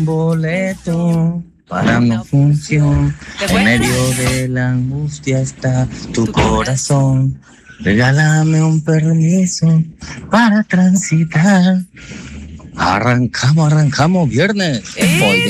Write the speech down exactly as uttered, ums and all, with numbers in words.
boleto para una función. En medio de la angustia está tu corazón. Regálame un permiso para transitar. Arrancamos, arrancamos viernes. ¡Eso! Hoy